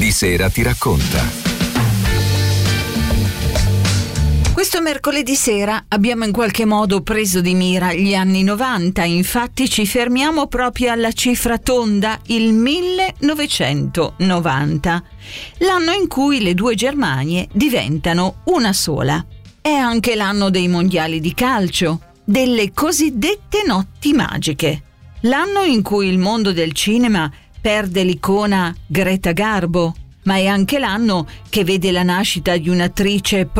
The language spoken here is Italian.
Mercoledì Sera ti racconta. Questo mercoledì sera abbiamo in qualche modo preso di mira gli anni 90, infatti ci fermiamo proprio alla cifra tonda, il 1990, l'anno in cui le due Germanie diventano una sola. È anche l'anno dei mondiali di calcio, delle cosiddette notti magiche, l'anno in cui il mondo del cinema perde l'icona Greta Garbo, ma è anche l'anno che vede la nascita di un'attrice